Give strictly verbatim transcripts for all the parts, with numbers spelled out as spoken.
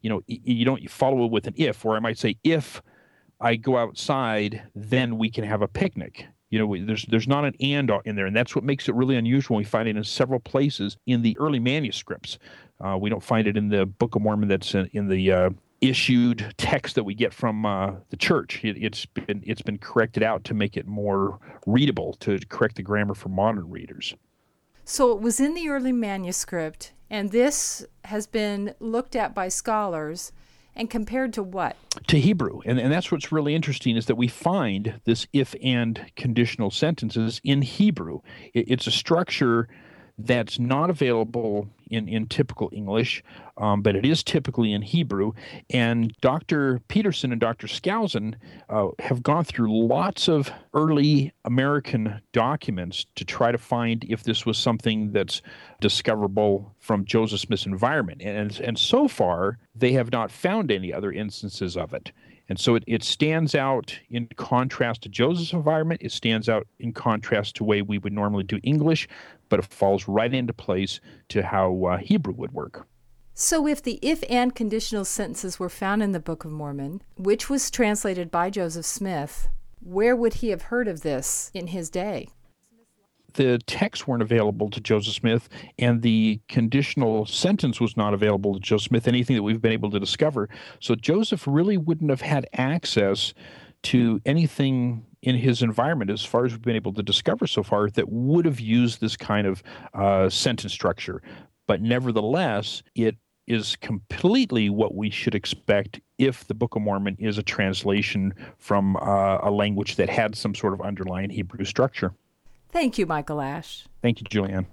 you know, you don't follow it with an if, or I might say, if I go outside, then we can have a picnic. You know, there's there's not an and in there, and that's what makes it really unusual. We find it in several places in the early manuscripts. Uh, we don't find it in the Book of Mormon that's in, in the uh, issued text that we get from uh, the church. It, it's been it's been corrected out to make it more readable, to correct the grammar for modern readers. So it was in the early manuscript, and this has been looked at by scholars and compared to what? To Hebrew. And, and that's what's really interesting, is that we find this if-and conditional sentences in Hebrew. It, it's a structure that's not available in, in typical English, um, but it is typically in Hebrew. And Doctor Peterson and Doctor Skousen uh, have gone through lots of early American documents to try to find if this was something that's discoverable from Joseph Smith's environment. And, and so far, they have not found any other instances of it. And so it, it stands out in contrast to Joseph's environment. It stands out in contrast to the way we would normally do English, but it falls right into place to how uh, Hebrew would work. So if the if-and conditional sentences were found in the Book of Mormon, which was translated by Joseph Smith, where would he have heard of this in his day? The texts weren't available to Joseph Smith, and the conditional sentence was not available to Joseph Smith, anything that we've been able to discover. So Joseph really wouldn't have had access to anything in his environment, as far as we've been able to discover so far, that would have used this kind of uh, sentence structure. But nevertheless, it is completely what we should expect if the Book of Mormon is a translation from uh, a language that had some sort of underlying Hebrew structure. Thank you, Michael Ash. Thank you, Julianne.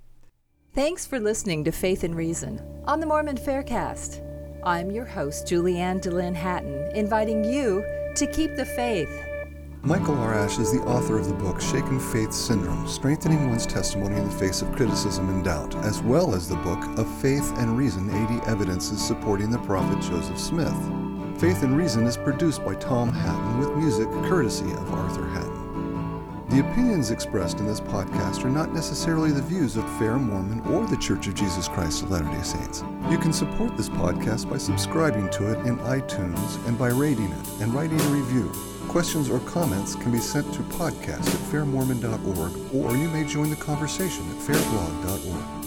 Thanks for listening to Faith and Reason on the Mormon Faircast. I'm your host, Julianne DeLynn Hatton, inviting you to keep the faith. Michael R. Ash is the author of the book Shaken Faith Syndrome, Strengthening One's Testimony in the Face of Criticism and Doubt, as well as the book Of Faith and Reason, eighty Evidences Supporting the Prophet Joseph Smith. Faith and Reason is produced by Tom Hatton with music courtesy of Arthur Hatton. The opinions expressed in this podcast are not necessarily the views of Fair Mormon or the Church of Jesus Christ of Latter-day Saints. You can support this podcast by subscribing to it in iTunes and by rating it and writing a review. Questions or comments can be sent to podcast at fair mormon dot org, or you may join the conversation at fair blog dot org.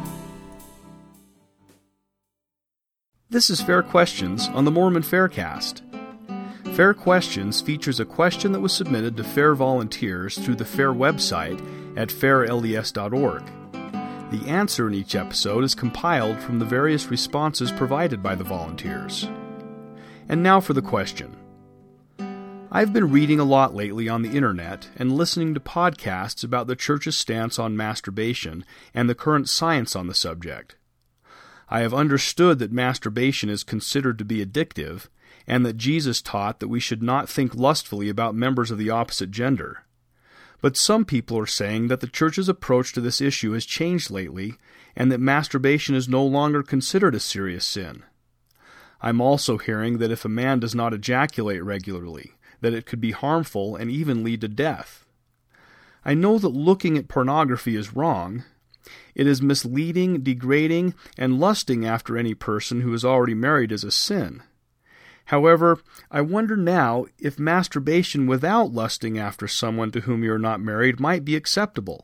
This is Fair Questions on the Mormon Faircast. Fair Questions features a question that was submitted to FAIR volunteers through the FAIR website at fair les dot org. The answer in each episode is compiled from the various responses provided by the volunteers. And now for the question. I've been reading a lot lately on the internet and listening to podcasts about the Church's stance on masturbation and the current science on the subject. I have understood that masturbation is considered to be addictive, and that Jesus taught that we should not think lustfully about members of the opposite gender. But some people are saying that the Church's approach to this issue has changed lately, and that masturbation is no longer considered a serious sin. I'm also hearing that if a man does not ejaculate regularly, that it could be harmful and even lead to death. I know that looking at pornography is wrong. It is misleading, degrading, and lusting after any person who is already married is a sin. However, I wonder now if masturbation without lusting after someone to whom you are not married might be acceptable.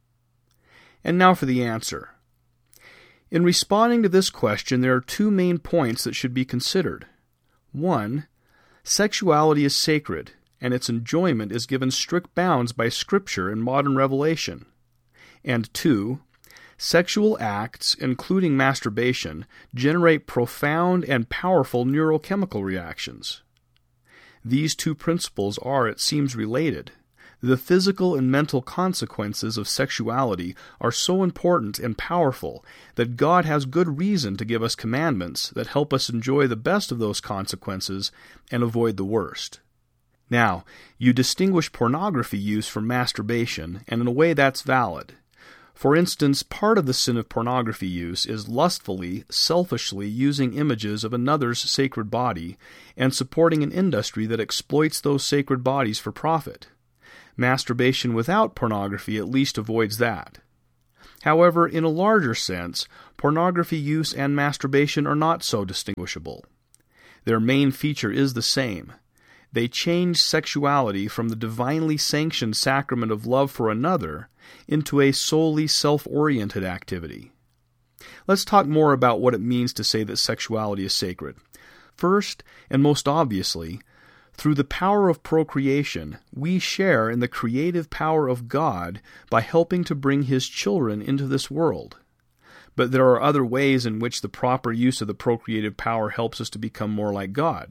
And now for the answer. In responding to this question, there are two main points that should be considered. One, sexuality is sacred, and its enjoyment is given strict bounds by Scripture and modern revelation. And two, sexual acts, including masturbation, generate profound and powerful neurochemical reactions. These two principles are, it seems, related. The physical and mental consequences of sexuality are so important and powerful that God has good reason to give us commandments that help us enjoy the best of those consequences and avoid the worst. Now, you distinguish pornography use from masturbation, and in a way that's valid. For instance, part of the sin of pornography use is lustfully, selfishly using images of another's sacred body and supporting an industry that exploits those sacred bodies for profit. Masturbation without pornography at least avoids that. However, in a larger sense, pornography use and masturbation are not so distinguishable. Their main feature is the same. They change sexuality from the divinely sanctioned sacrament of love for another into a solely self-oriented activity. Let's talk more about what it means to say that sexuality is sacred. First, and most obviously, through the power of procreation, we share in the creative power of God by helping to bring His children into this world. But there are other ways in which the proper use of the procreative power helps us to become more like God.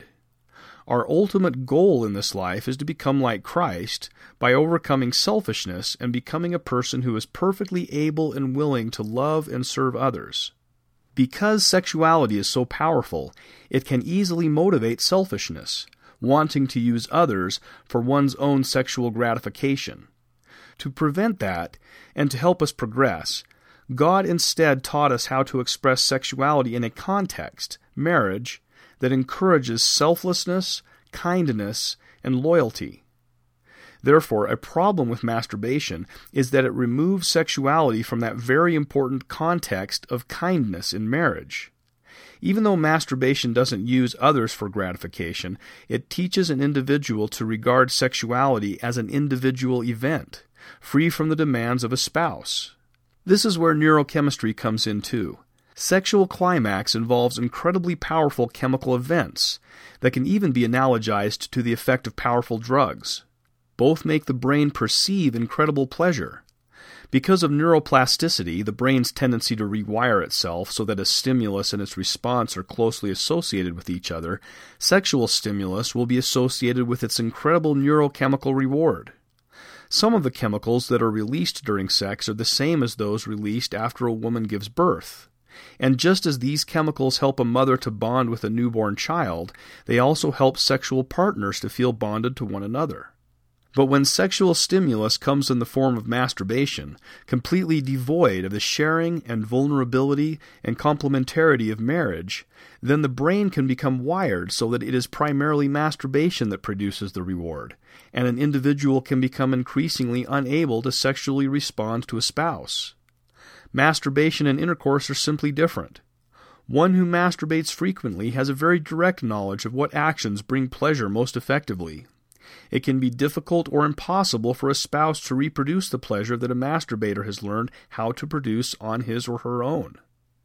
Our ultimate goal in this life is to become like Christ by overcoming selfishness and becoming a person who is perfectly able and willing to love and serve others. Because sexuality is so powerful, it can easily motivate selfishness, wanting to use others for one's own sexual gratification. To prevent that, and to help us progress, God instead taught us how to express sexuality in a context, marriage, that encourages selflessness, kindness, and loyalty. Therefore, a problem with masturbation is that it removes sexuality from that very important context of kindness in marriage. Even though masturbation doesn't use others for gratification, it teaches an individual to regard sexuality as an individual event, free from the demands of a spouse. This is where neurochemistry comes in too. Sexual climax involves incredibly powerful chemical events that can even be analogized to the effect of powerful drugs. Both make the brain perceive incredible pleasure. Because of neuroplasticity, the brain's tendency to rewire itself so that a stimulus and its response are closely associated with each other, sexual stimulus will be associated with its incredible neurochemical reward. Some of the chemicals that are released during sex are the same as those released after a woman gives birth. And just as these chemicals help a mother to bond with a newborn child, they also help sexual partners to feel bonded to one another. But when sexual stimulus comes in the form of masturbation, completely devoid of the sharing and vulnerability and complementarity of marriage, then the brain can become wired so that it is primarily masturbation that produces the reward, and an individual can become increasingly unable to sexually respond to a spouse. Masturbation and intercourse are simply different. One who masturbates frequently has a very direct knowledge of what actions bring pleasure most effectively. It can be difficult or impossible for a spouse to reproduce the pleasure that a masturbator has learned how to produce on his or her own.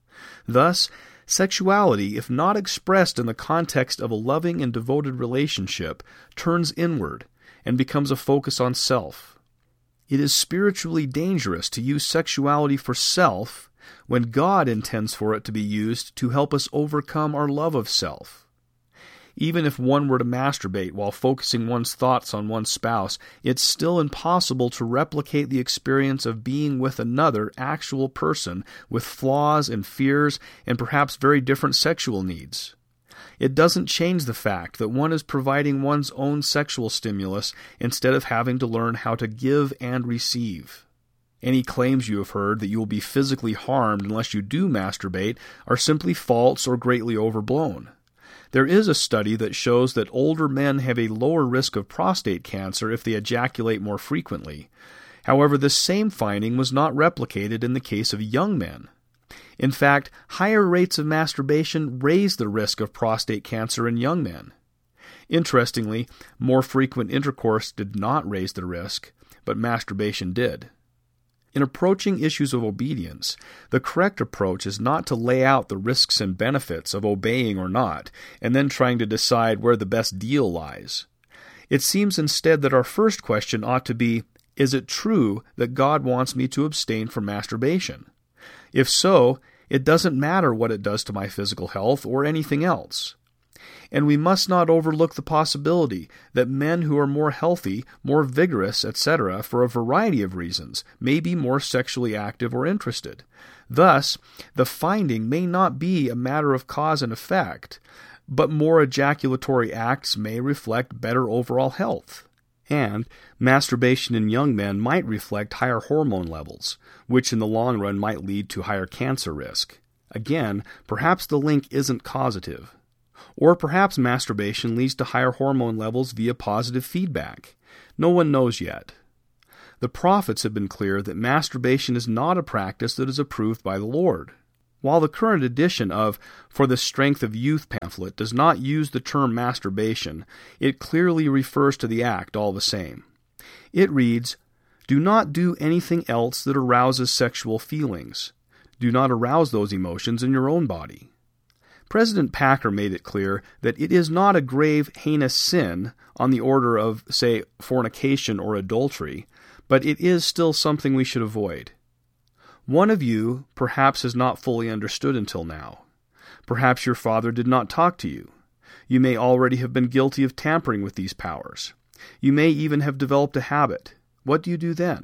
Thus, sexuality, if not expressed in the context of a loving and devoted relationship, turns inward and becomes a focus on self. It is spiritually dangerous to use sexuality for self when God intends for it to be used to help us overcome our love of self. Even if one were to masturbate while focusing one's thoughts on one's spouse, it's still impossible to replicate the experience of being with another actual person with flaws and fears and perhaps very different sexual needs. It doesn't change the fact that one is providing one's own sexual stimulus instead of having to learn how to give and receive. Any claims you have heard that you will be physically harmed unless you do masturbate are simply false or greatly overblown. There is a study that shows that older men have a lower risk of prostate cancer if they ejaculate more frequently. However, this same finding was not replicated in the case of young men. In fact, higher rates of masturbation raise the risk of prostate cancer in young men. Interestingly, more frequent intercourse did not raise the risk, but masturbation did. In approaching issues of obedience, the correct approach is not to lay out the risks and benefits of obeying or not, and then trying to decide where the best deal lies. It seems instead that our first question ought to be, is it true that God wants me to abstain from masturbation? If so, it doesn't matter what it does to my physical health or anything else. And we must not overlook the possibility that men who are more healthy, more vigorous, et cetera, for a variety of reasons, may be more sexually active or interested. Thus, the finding may not be a matter of cause and effect, but more ejaculatory acts may reflect better overall health. And masturbation in young men might reflect higher hormone levels, which in the long run might lead to higher cancer risk. Again, perhaps the link isn't causative. Or perhaps masturbation leads to higher hormone levels via positive feedback. No one knows yet. The prophets have been clear that masturbation is not a practice that is approved by the Lord. While the current edition of For the Strength of Youth pamphlet does not use the term masturbation, it clearly refers to the act all the same. It reads, "Do not do anything else that arouses sexual feelings. Do not arouse those emotions in your own body." President Packer made it clear that it is not a grave, heinous sin on the order of, say, fornication or adultery, but it is still something we should avoid. One of you perhaps has not fully understood until now. Perhaps your father did not talk to you. You may already have been guilty of tampering with these powers. You may even have developed a habit. What do you do then?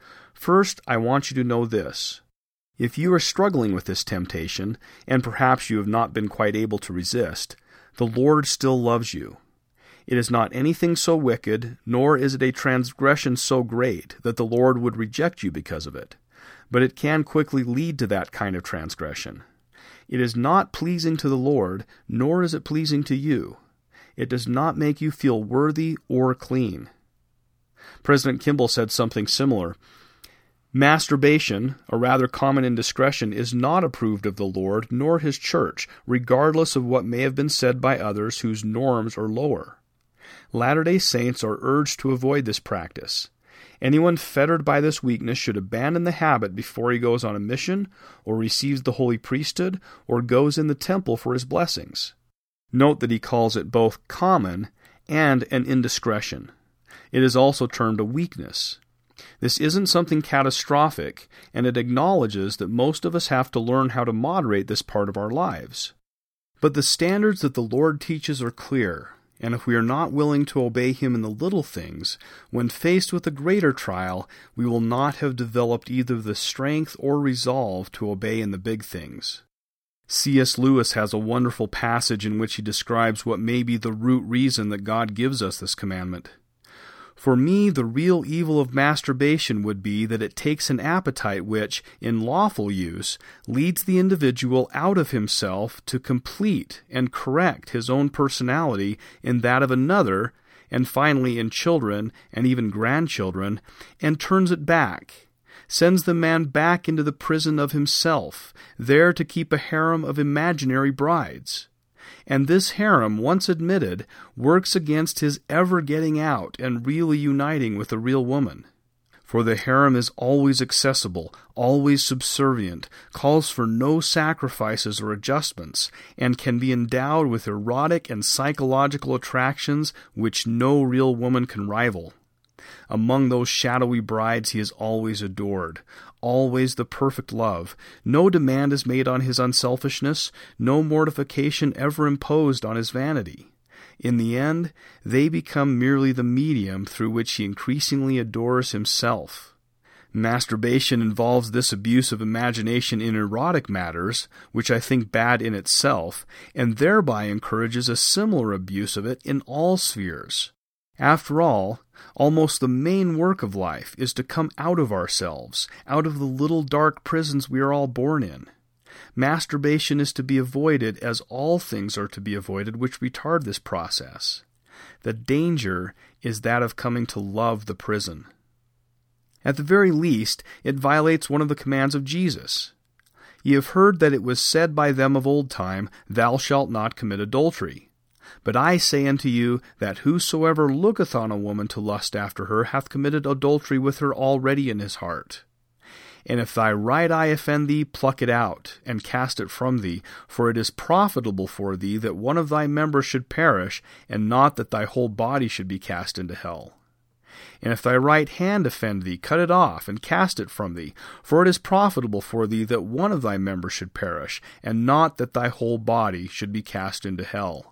First, I want you to know this. If you are struggling with this temptation, and perhaps you have not been quite able to resist, the Lord still loves you. It is not anything so wicked, nor is it a transgression so great that the Lord would reject you because of it. But it can quickly lead to that kind of transgression. It is not pleasing to the Lord, nor is it pleasing to you. It does not make you feel worthy or clean. President Kimball said something similar. Masturbation, a rather common indiscretion, is not approved of the Lord nor His church, regardless of what may have been said by others whose norms are lower. Latter-day Saints are urged to avoid this practice. Anyone fettered by this weakness should abandon the habit before he goes on a mission, or receives the holy priesthood, or goes in the temple for his blessings. Note that he calls it both common and an indiscretion. It is also termed a weakness. This isn't something catastrophic, and it acknowledges that most of us have to learn how to moderate this part of our lives. But the standards that the Lord teaches are clear, and if we are not willing to obey Him in the little things, when faced with a greater trial, we will not have developed either the strength or resolve to obey in the big things. C S Lewis has a wonderful passage in which he describes what may be the root reason that God gives us this commandment. For me, the real evil of masturbation would be that it takes an appetite which, in lawful use, leads the individual out of himself to complete and correct his own personality in that of another, and finally in children and even grandchildren, and turns it back, sends the man back into the prison of himself, there to keep a harem of imaginary brides. And this harem, once admitted, works against his ever getting out and really uniting with a real woman. For the harem is always accessible, always subservient, calls for no sacrifices or adjustments, and can be endowed with erotic and psychological attractions which no real woman can rival. Among those shadowy brides he is always adored, always the perfect love. No demand is made on his unselfishness, no mortification ever imposed on his vanity. In the end, they become merely the medium through which he increasingly adores himself. Masturbation involves this abuse of imagination in erotic matters, which I think bad in itself, and thereby encourages a similar abuse of it in all spheres. After all, almost the main work of life is to come out of ourselves, out of the little dark prisons we are all born in. Masturbation is to be avoided as all things are to be avoided which retard this process. The danger is that of coming to love the prison. At the very least, it violates one of the commands of Jesus. Ye have heard that it was said by them of old time, Thou shalt not commit adultery. But I say unto you, that whosoever looketh on a woman to lust after her hath committed adultery with her already in his heart. And if thy right eye offend thee, pluck it out, and cast it from thee, for it is profitable for thee that one of thy members should perish, and not that thy whole body should be cast into hell. And if thy right hand offend thee, cut it off, and cast it from thee, for it is profitable for thee that one of thy members should perish, and not that thy whole body should be cast into hell.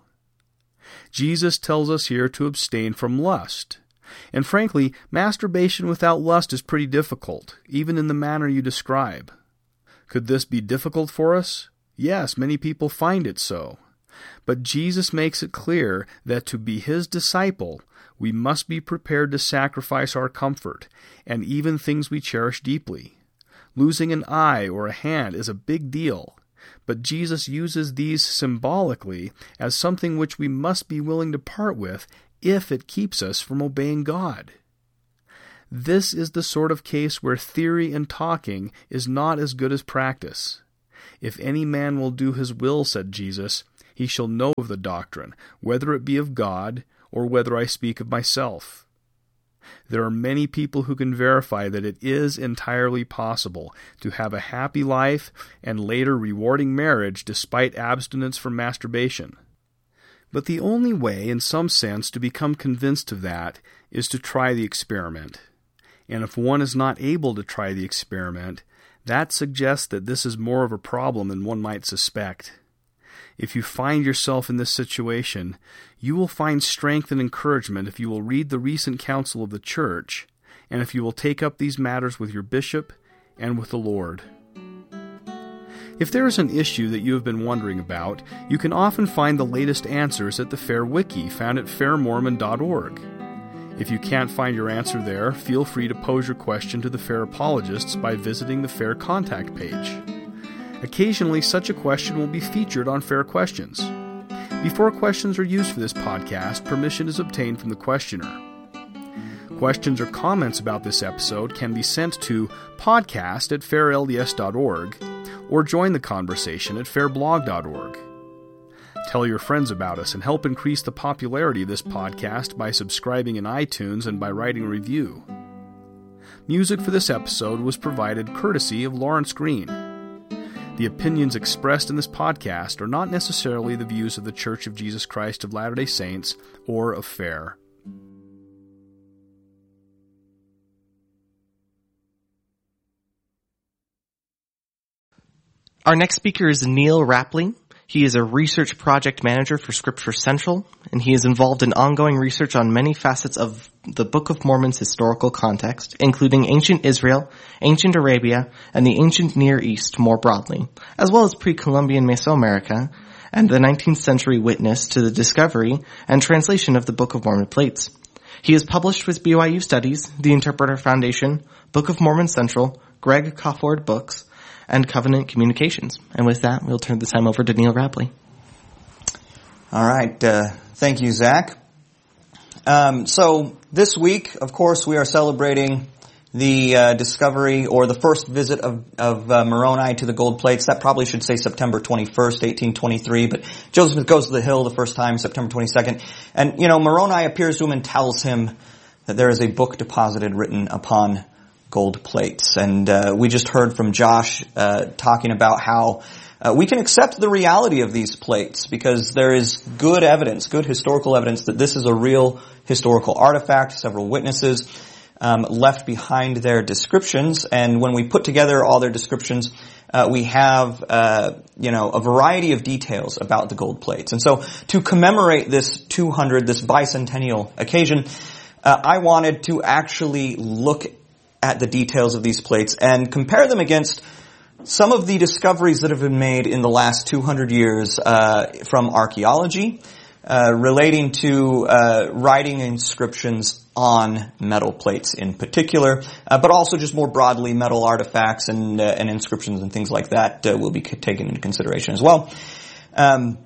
Jesus tells us here to abstain from lust. And frankly, masturbation without lust is pretty difficult, even in the manner you describe. Could this be difficult for us? Yes, many people find it so. But Jesus makes it clear that to be His disciple, we must be prepared to sacrifice our comfort, and even things we cherish deeply. Losing an eye or a hand is a big deal. But Jesus uses these symbolically as something which we must be willing to part with if it keeps us from obeying God. This is the sort of case where theory and talking is not as good as practice. If any man will do his will, said Jesus, he shall know of the doctrine, whether it be of God, or whether I speak of myself. There are many people who can verify that it is entirely possible to have a happy life and later rewarding marriage despite abstinence from masturbation. But the only way, in some sense, to become convinced of that is to try the experiment. And if one is not able to try the experiment, that suggests that this is more of a problem than one might suspect. If you find yourself in this situation, you will find strength and encouragement if you will read the recent council of the church, and if you will take up these matters with your bishop and with the Lord. If there is an issue that you have been wondering about, you can often find the latest answers at the Fair Wiki found at fair mormon dot org. If you can't find your answer there, feel free to pose your question to the Fair Apologists by visiting the Fair contact page. Occasionally, such a question will be featured on Fair Questions. Before questions are used for this podcast, permission is obtained from the questioner. Questions or comments about this episode can be sent to podcast at fair l d s dot org or join the conversation at fair blog dot org. Tell your friends about us and help increase the popularity of this podcast by subscribing in iTunes and by writing a review. Music for this episode was provided courtesy of Lawrence Green. The opinions expressed in this podcast are not necessarily the views of the Church of Jesus Christ of Latter-day Saints or of Fair. Our next speaker is Neil Rapley. He is a research project manager for Scripture Central, and he is involved in ongoing research on many facets of the Book of Mormon's historical context, including ancient Israel, ancient Arabia, and the ancient Near East more broadly, as well as pre-Columbian Mesoamerica, and the nineteenth century witness to the discovery and translation of the Book of Mormon plates. He is published with B Y U Studies, the Interpreter Foundation, Book of Mormon Central, Greg Cofford Books, and Covenant Communications. And with that, we'll turn the time over to Neil Rapley. All right. Uh, thank you, Zach. Um, so this week, of course, we are celebrating the uh, discovery or the first visit of, of uh, Moroni to the gold plates. That probably should say September twenty-first, eighteen twenty-three, but Joseph Smith goes to the hill the first time, September twenty-second. And, you know, Moroni appears to him and tells him that there is a book deposited written upon gold plates. And uh, we just heard from Josh uh, talking about how uh, we can accept the reality of these plates because there is good evidence, good historical evidence that this is a real historical artifact. Several witnesses um, left behind their descriptions, and when we put together all their descriptions, uh, we have uh, you know a variety of details about the gold plates. And so to commemorate this two hundred, this bicentennial occasion, uh, I wanted to actually look at the details of these plates and compare them against some of the discoveries that have been made in the last two hundred years uh, from archaeology uh, relating to uh, writing inscriptions on metal plates in particular, uh, but also just more broadly metal artifacts and, uh, and inscriptions and things like that uh, will be taken into consideration as well. Um,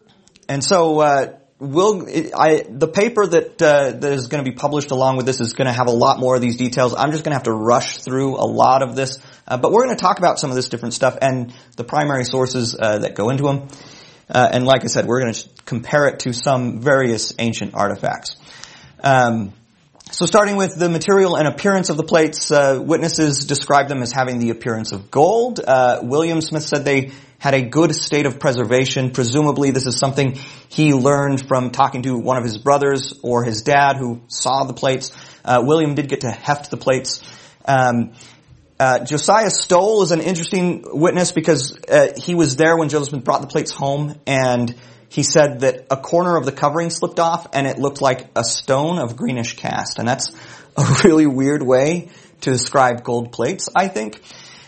and so uh We'll, I, the paper that, uh, that is going to be published along with this is going to have a lot more of these details. I'm just going to have to rush through a lot of this, uh, but we're going to talk about some of this different stuff and the primary sources, uh, that go into them. Uh, and like I said, we're going to compare it to some various ancient artifacts. Um, so starting with the material and appearance of the plates, uh, witnesses describe them as having the appearance of gold. Uh, William Smith said they had a good state of preservation. Presumably this is something he learned from talking to one of his brothers or his dad who saw the plates. Uh, William did get to heft the plates. Um, uh, Josiah Stoll is an interesting witness because uh, he was there when Joseph Smith brought the plates home, and he said that a corner of the covering slipped off and it looked like a stone of greenish cast. And that's a really weird way to describe gold plates, I think,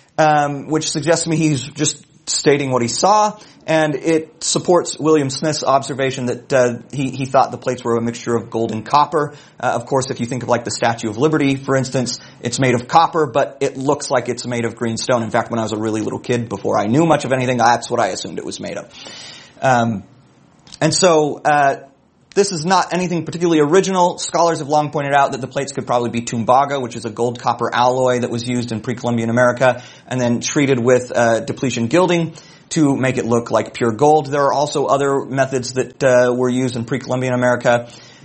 um, which suggests to me he's just stating what he saw, and it supports William Smith's observation that uh, he, he thought the plates were a mixture of gold and copper. Uh, of course, if you think of like the Statue of Liberty, for instance, it's made of copper, but it looks like it's made of green stone. In fact, when I was a really little kid, before I knew much of anything, that's what I assumed it was made of. Um, and so uh this is not anything particularly original. Scholars have long pointed out that the plates could probably be tumbaga, which is a gold-copper alloy that was used in pre-Columbian America and then treated with uh, depletion gilding to make it look like pure gold. There are also other methods that uh, were used in pre-Columbian America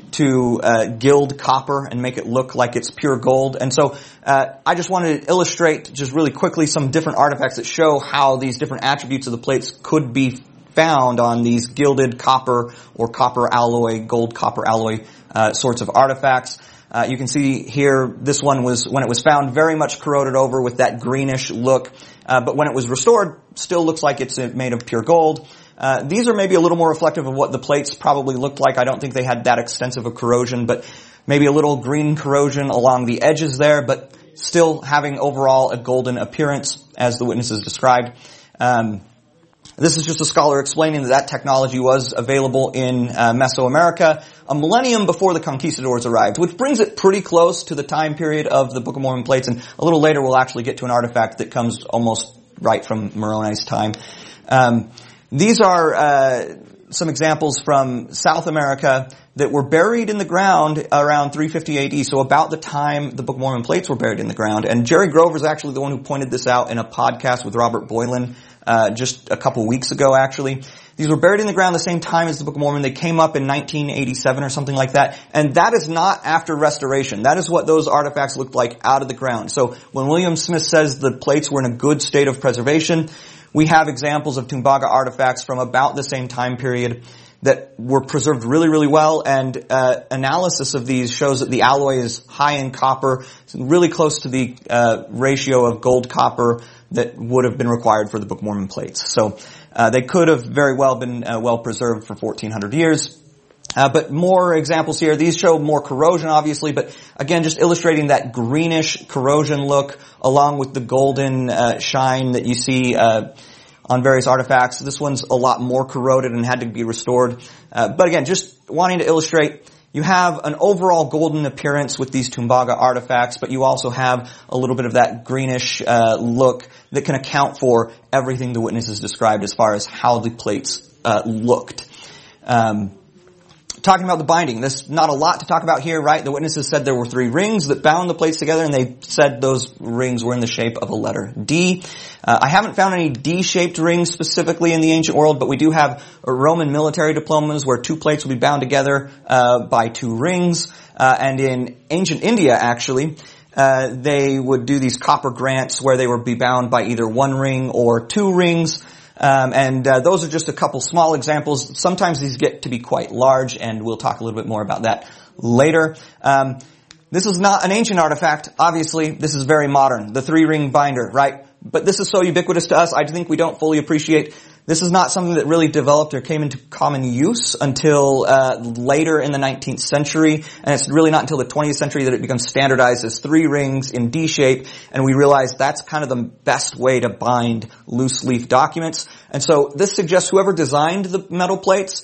to uh, gild copper and make it look like it's pure gold. And so uh, I just wanted to illustrate just really quickly some different artifacts that show how these different attributes of the plates could be found on these gilded copper or copper alloy, gold copper alloy uh, sorts of artifacts. Uh, you can see here, this one was, when it was found, very much corroded over with that greenish look. Uh, but when it was restored, still looks like it's made of pure gold. Uh, these are maybe a little more reflective of what the plates probably looked like. I don't think they had that extensive a corrosion, but maybe a little green corrosion along the edges there, but still having overall a golden appearance as the witnesses described. Um, This is just a scholar explaining that that technology was available in uh, Mesoamerica a millennium before the conquistadors arrived, which brings it pretty close to the time period of the Book of Mormon plates. And a little later we'll actually get to an artifact that comes almost right from Moroni's time. Um, these are uh, some examples from South America that were buried in the ground around three fifty A D, so about the time the Book of Mormon plates were buried in the ground. And Jerry Grover is actually the one who pointed this out in a podcast with Robert Boylan Uh, just a couple weeks ago, actually. These were buried in the ground the same time as the Book of Mormon. They came up in nineteen eighty-seven or something like that. And that is not after restoration. That is what those artifacts looked like out of the ground. So when William Smith says the plates were in a good state of preservation, we have examples of Tumbaga artifacts from about the same time period that were preserved really, really well. And uh, analysis of these shows that the alloy is high in copper, really close to the uh, ratio of gold-copper that would have been required for the Book of Mormon plates. So uh, they could have very well been uh, well preserved for fourteen hundred years. Uh, but more examples here. These show more corrosion, obviously, but again, just illustrating that greenish corrosion look along with the golden uh, shine that you see uh, on various artifacts. This one's a lot more corroded and had to be restored. Uh, but again, just wanting to illustrate, you have an overall golden appearance with these Tumbaga artifacts, but you also have a little bit of that greenish uh, look that can account for everything the witnesses described as far as how the plates uh, looked. Um, talking about the binding, there's not a lot to talk about here, right? The witnesses said there were three rings that bound the plates together, and they said those rings were in the shape of a letter D. Uh, I haven't found any D-shaped rings specifically in the ancient world, but we do have Roman military diplomas where two plates would be bound together uh, by two rings. Uh, and in ancient India, actually, uh, they would do these copper grants where they would be bound by either one ring or two rings. Um, and uh, those are just a couple small examples. Sometimes these get to be quite large, and we'll talk a little bit more about that later. Um, this is not an ancient artifact. Obviously, this is very modern. The three-ring binder, right? But this is so ubiquitous to us, I think we don't fully appreciate. This is not something that really developed or came into common use until uh, later in the nineteenth century, and it's really not until the twentieth century that it becomes standardized as three rings in D shape, and we realize that's kind of the best way to bind loose leaf documents. And so this suggests whoever designed the metal plates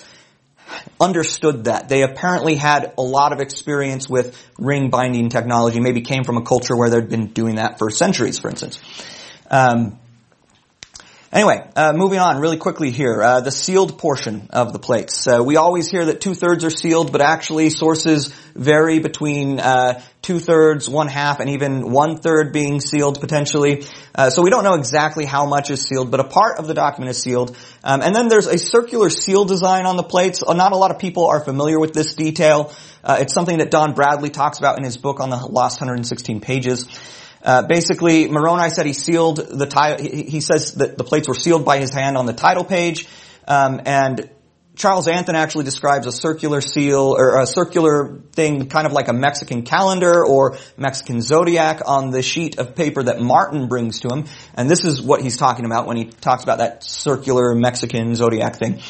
understood that. They apparently had a lot of experience with ring binding technology, maybe came from a culture where they'd been doing that for centuries, for instance. Um, Anyway, uh, moving on really quickly here, uh, the sealed portion of the plates. Uh, we always hear that two-thirds are sealed, but actually sources vary between uh, two-thirds, one-half, and even one-third being sealed potentially. Uh, so we don't know exactly how much is sealed, but a part of the document is sealed. Um, and then there's a circular seal design on the plates. Uh, not a lot of people are familiar with this detail. Uh, it's something that Don Bradley talks about in his book on the lost one hundred sixteen pages. Uh, basically, Moroni said he sealed the title, he, he says that the plates were sealed by his hand on the title page, um, and Charles Anthon actually describes a circular seal, or a circular thing, kind of like a Mexican calendar or Mexican zodiac on the sheet of paper that Martin brings to him, and this is what he's talking about when he talks about that circular Mexican zodiac thing.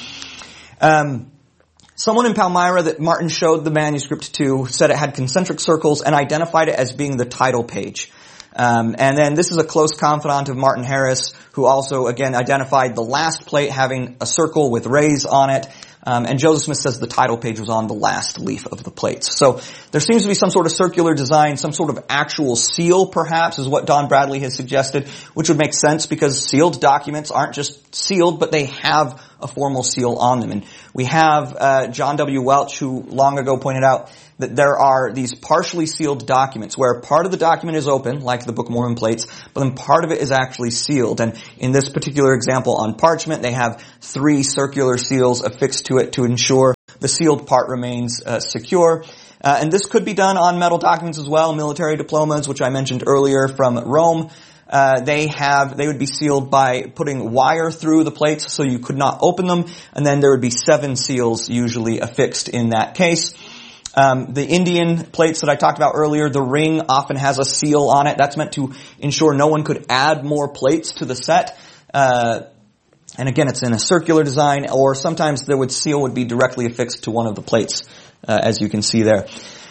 Um, Someone in Palmyra that Martin showed the manuscript to said it had concentric circles and identified it as being the title page. Um, and then this is a close confidant of Martin Harris, who also, again, identified the last plate having a circle with rays on it. Um, and Joseph Smith says the title page was on the last leaf of the plates. So there seems to be some sort of circular design, some sort of actual seal, perhaps, is what Don Bradley has suggested, which would make sense because sealed documents aren't just sealed, but they have a formal seal on them. And we have uh, John W. Welch, who long ago pointed out that there are these partially sealed documents where part of the document is open, like the Book of Mormon plates, but then part of it is actually sealed. And in this particular example on parchment, they have three circular seals affixed to it to ensure the sealed part remains uh, secure. Uh, and this could be done on metal documents as well. Military diplomas, which I mentioned earlier from Rome, uh, they have, they would be sealed by putting wire through the plates so you could not open them. And then there would be seven seals usually affixed in that case. Um, the Indian plates that I talked about earlier, the ring often has a seal on it. That's meant to ensure no one could add more plates to the set. Uh, and again, it's in a circular design, or sometimes the would seal would be directly affixed to one of the plates, uh, as you can see there.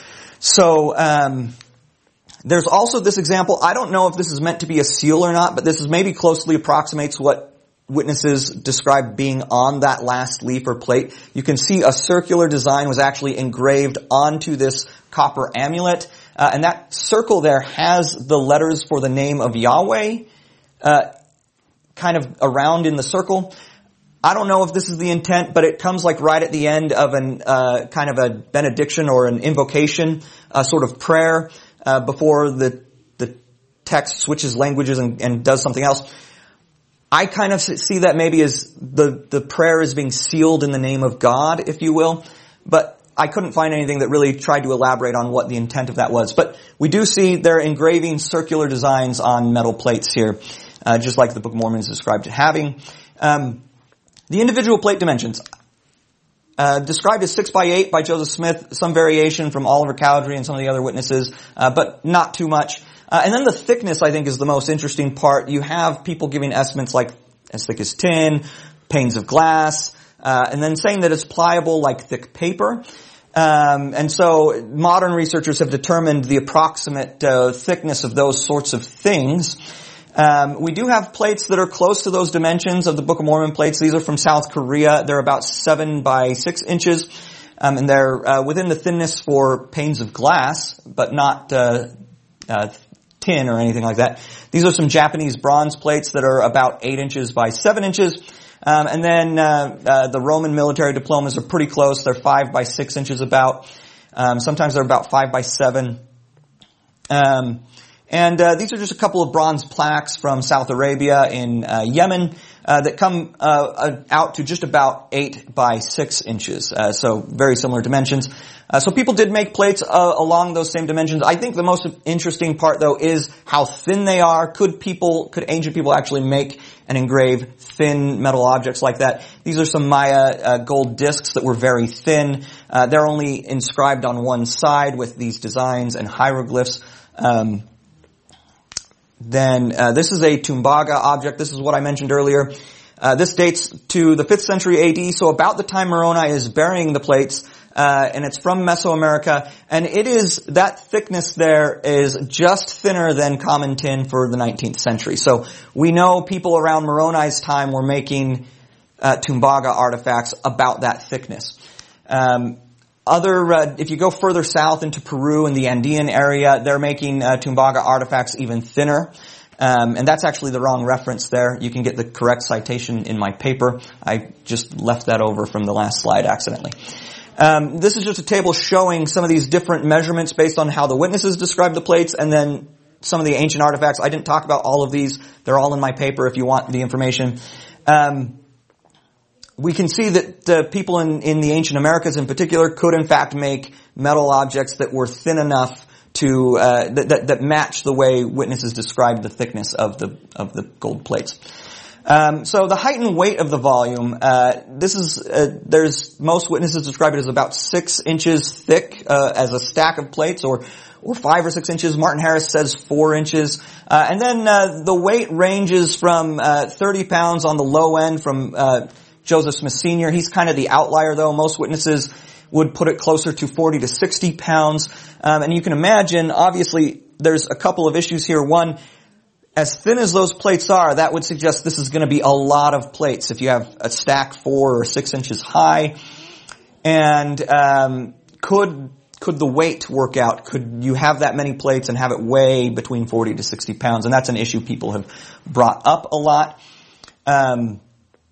So, um, there's also this example. I don't know if this is meant to be a seal or not, but this is maybe closely approximates what witnesses describe being on that last leaf or plate. You can see a circular design was actually engraved onto this copper amulet, uh, and that circle there has the letters for the name of Yahweh uh, kind of around in the circle. I don't know if this is the intent, but it comes like right at the end of an uh, kind of a benediction or an invocation, a sort of prayer uh, before the the text switches languages and, and does something else. I kind of see that maybe as the, the prayer is being sealed in the name of God, if you will. But I couldn't find anything that really tried to elaborate on what the intent of that was. But we do see they're engraving circular designs on metal plates here, uh, just like the Book of Mormon is described having. Um, the individual plate dimensions. Uh, described as six by eight by Joseph Smith, some variation from Oliver Cowdery and some of the other witnesses, uh, but not too much. Uh, and then the thickness, I think, is the most interesting part. You have people giving estimates like as thick as tin, panes of glass, uh, and then saying that it's pliable like thick paper. Um, and so modern researchers have determined the approximate uh, thickness of those sorts of things. Um, we do have plates that are close to those dimensions of the Book of Mormon plates. These are from South Korea. They're about seven by six inches, um, and they're uh, within the thinness for panes of glass, but not uh, uh tin or anything like that. These are some Japanese bronze plates that are about eight inches by seven inches. Um, and then uh, uh the Roman military diplomas are pretty close. They're five by six inches about. Um, sometimes they're about five by seven. Um, and uh, these are just a couple of bronze plaques from South Arabia in uh, Yemen uh, that come uh, uh, out to just about eight by six inches. Uh, so very similar dimensions. Uh, so people did make plates uh, along those same dimensions. I think the most interesting part, though, is how thin they are. Could people, could ancient people actually make and engrave thin metal objects like that? These are some Maya uh, gold discs that were very thin. Uh, they're only inscribed on one side with these designs and hieroglyphs. Um, then uh, this is a Tumbaga object. This is what I mentioned earlier. Uh, this dates to the fifth century A D, so about the time Moroni is burying the plates. Uh, and it's from Mesoamerica, and it is, that thickness there is just thinner than common tin for the nineteenth century. So we know people around Moroni's time were making uh, Tumbaga artifacts about that thickness. Um, other, uh, if you go further south into Peru and the Andean area, they're making uh, Tumbaga artifacts even thinner. Um, and that's actually the wrong reference there. You can get the correct citation in my paper. I just left that over from the last slide accidentally. Um, this is just a table showing some of these different measurements based on how the witnesses describe the plates, and then some of the ancient artifacts. I didn't talk about all of these. They're all in my paper if you want the information. Um, we can see that uh, people in, in the ancient Americas in particular could in fact make metal objects that were thin enough to uh, that, that, that match the way witnesses described the thickness of the of the gold plates. Um, so the height and weight of the volume, uh, this is, uh, there's, most witnesses describe it as about six inches thick, uh, as a stack of plates, or, or five or six inches. Martin Harris says four inches. Uh, and then, uh, the weight ranges from, uh, thirty pounds on the low end from, uh, Joseph Smith Senior He's kind of the outlier though. Most witnesses would put it closer to forty to sixty pounds. Um, and you can imagine, obviously, there's a couple of issues here. One, as thin as those plates are, that would suggest this is going to be a lot of plates. If you have a stack four or six inches high, and um, could could the weight work out? Could you have that many plates and have it weigh between forty to sixty pounds? And that's an issue people have brought up a lot. Um,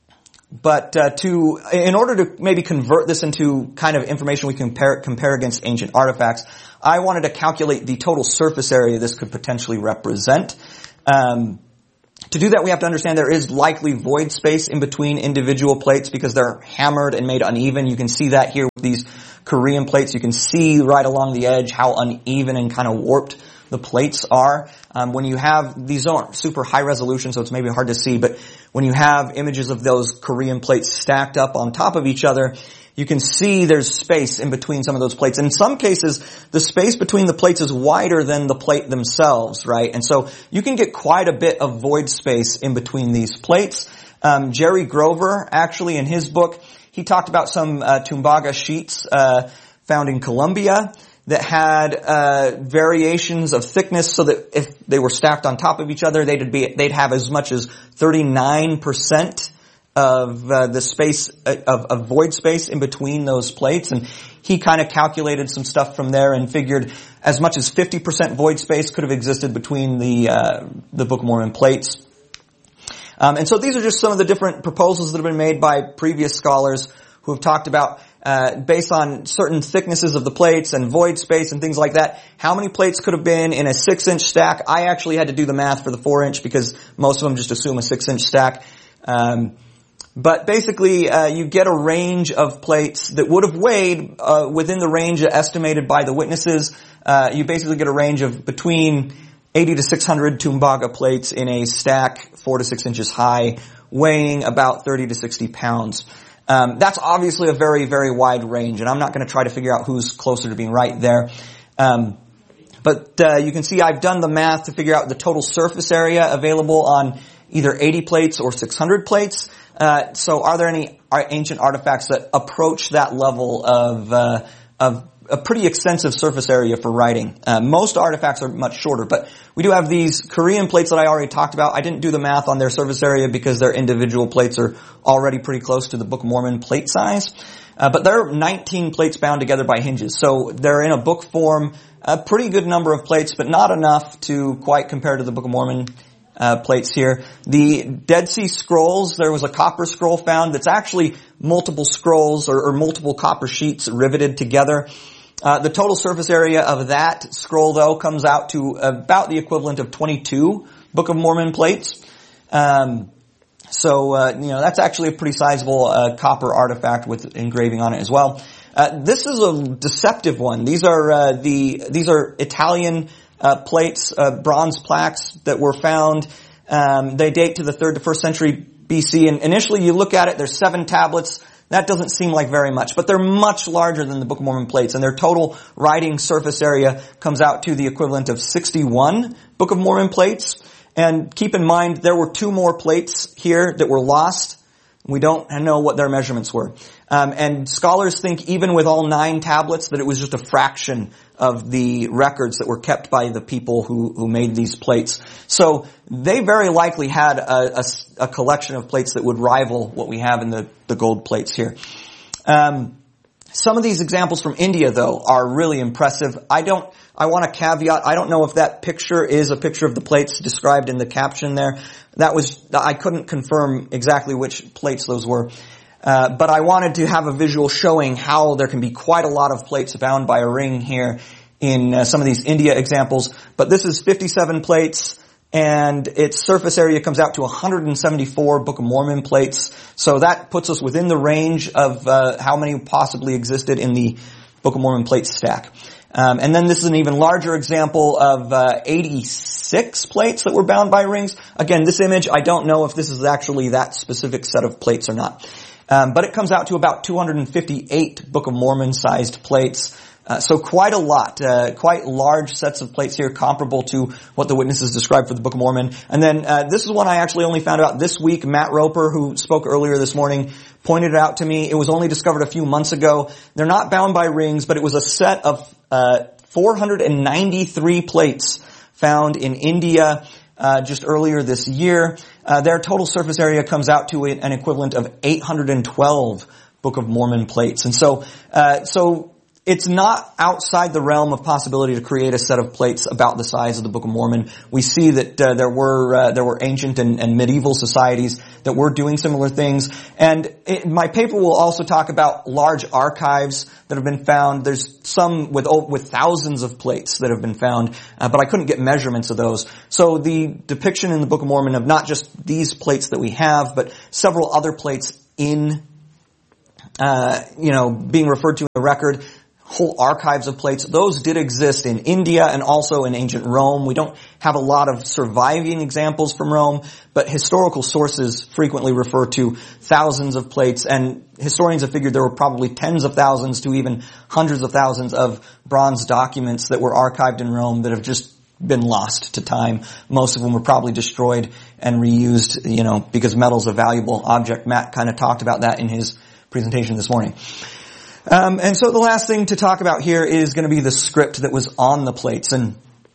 but uh, to in order to maybe convert this into kind of information we can compare compare against ancient artifacts, I wanted to calculate the total surface area this could potentially represent. Um, to do that, we have to understand there is likely void space in between individual plates because they're hammered and made uneven. You can see that here with these Korean plates. You can see right along the edge how uneven and kind of warped the plates are. Um, when you have, these aren't super high resolution, so it's maybe hard to see, but when you have images of those Korean plates stacked up on top of each other, you can see there's space in between some of those plates. And in some cases, the space between the plates is wider than the plate themselves, right? And so you can get quite a bit of void space in between these plates. Um, Jerry Grover, actually, in his book, he talked about some uh, Tumbaga sheets uh, found in Colombia that had uh variations of thickness, so that if they were stacked on top of each other, they'd be they'd have as much as thirty-nine percent of uh, the space uh, of, of void space in between those plates. And he kind of calculated some stuff from there and figured as much as fifty percent void space could have existed between the uh the Book of Mormon plates. Um, and so these are just some of the different proposals that have been made by previous scholars who have talked about Uh, based on certain thicknesses of the plates and void space and things like that, how many plates could have been in a six-inch stack. I actually had to do the math for the four-inch because most of them just assume a six-inch stack. Um, but basically, uh, you get a range of plates that would have weighed uh, within the range estimated by the witnesses. Uh, you basically get a range of between eighty to six hundred Tumbaga plates in a stack, four to six inches high, weighing about thirty to sixty pounds. Um, that's obviously a very, very wide range, and I'm not going to try to figure out who's closer to being right there. Um, but uh, you can see I've done the math to figure out the total surface area available on either eighty plates or six hundred plates. Uh, so are there any ancient artifacts that approach that level of uh, of a pretty extensive surface area for writing? Uh, most artifacts are much shorter, but we do have these Korean plates that I already talked about. I didn't do the math on their surface area because their individual plates are already pretty close to the Book of Mormon plate size. Uh, but there are nineteen plates bound together by hinges, so they're in a book form, a pretty good number of plates, but not enough to quite compare to the Book of Mormon uh, plates here. The Dead Sea Scrolls, there was a copper scroll found that's actually multiple scrolls or, or multiple copper sheets riveted together. Uh, the total surface area of that scroll, though, comes out to about the equivalent of twenty-two Book of Mormon plates. Um, so, uh, you know, that's actually a pretty sizable uh, copper artifact with engraving on it as well. Uh, this is a deceptive one. These are uh, the these are Italian uh, plates, uh, bronze plaques that were found. Um, they date to the third to first century B C. And initially, you look at it, there's seven tablets. That doesn't seem like very much, but they're much larger than the Book of Mormon plates, and their total writing surface area comes out to the equivalent of sixty-one Book of Mormon plates. And keep in mind, there were two more plates here that were lost. We don't know what their measurements were. Um, and scholars think even with all nine tablets that it was just a fraction of the records that were kept by the people who, who made these plates. So they very likely had a, a, a collection of plates that would rival what we have in the, the gold plates here. Um, some of these examples from India, though, are really impressive. I don't, I want to caveat, I don't know if that picture is a picture of the plates described in the caption there. That was, I couldn't confirm exactly which plates those were. Uh, but I wanted to have a visual showing how there can be quite a lot of plates bound by a ring here in uh, some of these India examples. But this is fifty-seven plates, and its surface area comes out to one hundred seventy-four Book of Mormon plates. So that puts us within the range of uh, how many possibly existed in the Book of Mormon plate stack. Um, and then this is an even larger example of uh, eighty-six plates that were bound by rings. Again, this image, I don't know if this is actually that specific set of plates or not. Um, but it comes out to about two hundred fifty-eight Book of Mormon-sized plates. Uh, so quite a lot, uh, quite large sets of plates here, comparable to what the witnesses described for the Book of Mormon. And then uh, this is one I actually only found out this week. Matt Roper, who spoke earlier this morning, pointed it out to me. It was only discovered a few months ago. They're not bound by rings, but it was a set of uh four hundred ninety-three plates found in India uh just earlier this year. Uh, their total surface area comes out to an equivalent of eight hundred twelve Book of Mormon plates. And so, uh, so it's not outside the realm of possibility to create a set of plates about the size of the Book of Mormon. We see that uh, there were uh, there were ancient and, and medieval societies that were doing similar things. And it, my paper will also talk about large archives that have been found. There's some with with thousands of plates that have been found, uh, but I couldn't get measurements of those. So the depiction in the Book of Mormon of not just these plates that we have, but several other plates in, uh, you know, being referred to in the record, whole archives of plates, those did exist in India and also in ancient Rome. We don't have a lot of surviving examples from Rome, but historical sources frequently refer to thousands of plates, and historians have figured there were probably tens of thousands to even hundreds of thousands of bronze documents that were archived in Rome that have just been lost to time. Most of them were probably destroyed and reused, you know, because metal's a valuable object. Matt kind of talked about that in his presentation this morning. Um, and so the last thing to talk about here is going to be the script that was on the plates. And